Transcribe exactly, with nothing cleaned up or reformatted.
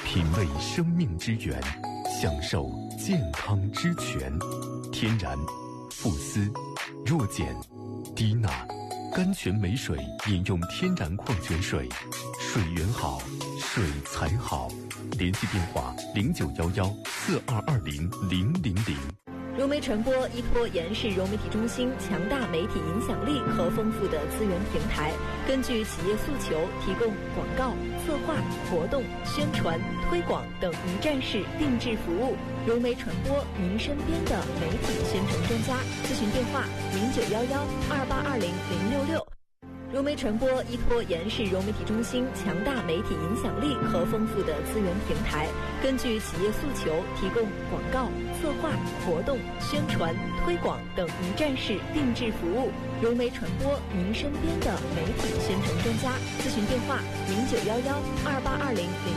品味生命之源，享受健康之泉。天然、富思、弱碱、低钠，甘泉美水饮用天然矿泉水，水源好，水才好。联系电话零九幺幺四二二零零零零。 融媒传播依托延世融媒体中心强大媒体影响力和丰富的资源平台，根据企业诉求，提供广告、策划、活动、宣传、推广等一站式定制服务。融媒传播，您身边的媒体宣传专家。咨询电话零九幺幺二八二零零六六。融媒传播依托延世融媒体中心强大媒体影响力和丰富的资源平台，根据企业诉求，提供广告、策划、活动、宣传、推广等一站式定制服务。融媒传播，您身边的媒体宣传专家。咨询电话零九幺幺二八二零零。